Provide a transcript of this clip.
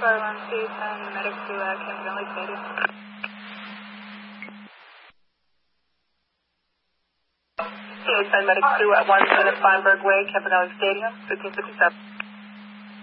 411, send medic to Campanelli Stadium. Send medic to 1 Feinberg Way, Campanelli Stadium, 1557.